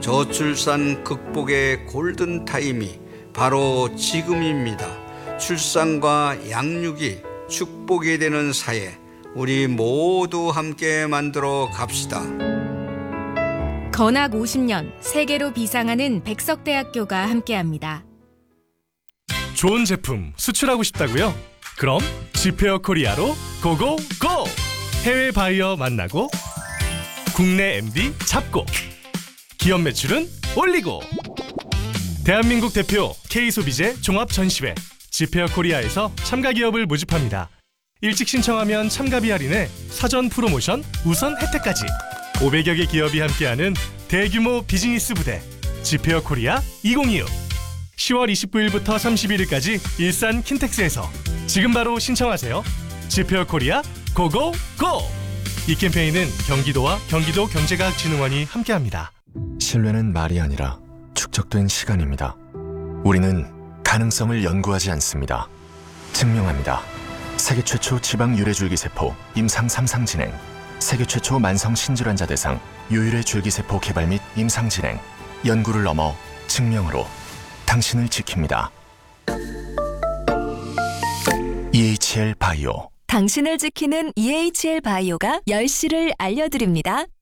저출산 극복의 골든타임이 바로 지금입니다. 출산과 양육이 축복이 되는 사회, 우리 모두 함께 만들어 갑시다. 건학 50년 세계로 비상하는 백석대학교가 함께합니다. 좋은 제품 수출하고 싶다고요? 그럼 지페어 코리아로 고고고! 해외 바이어 만나고 국내 MD 잡고 기업 매출은 올리고 대한민국 대표 K소비재 종합전시회 지페어 코리아에서 참가 기업을 모집합니다. 일찍 신청하면 참가비 할인에 사전 프로모션 우선 혜택까지 500여 개 기업이 함께하는 대규모 비즈니스 부대 지페어 코리아 2025 10월 29일부터 31일까지 일산 킨텍스에서 지금 바로 신청하세요. 지페어 코리아 고고고! 이 캠페인은 경기도와 경기도 경제과학진흥원이 함께합니다. 신뢰는 말이 아니라 축적된 시간입니다. 우리는 가능성을 연구하지 않습니다. 증명합니다. 세계 최초 지방 유래줄기세포 임상 3상 진행, 세계 최초 만성 신질환자 대상 유일의 줄기세포 개발 및 임상 진행, 연구를 넘어 증명으로 당신을 지킵니다. EHL 바이오. 당신을 지키는 EHL 바이오가 10시를 알려드립니다.